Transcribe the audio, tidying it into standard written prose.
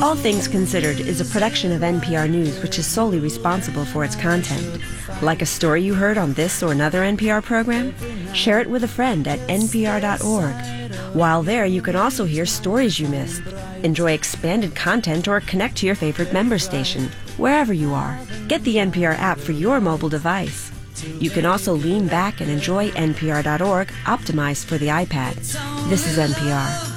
All Things Considered is a production of NPR News, which is solely responsible for its content. Like a story you heard on this or another NPR program? Share it with a friend at npr.org. While there, you can also hear stories you missed, enjoy expanded content, or connect to your favorite member station, wherever you are. Get the NPR app for your mobile device. You can also lean back and enjoy npr.org, optimized for the iPad. This is NPR.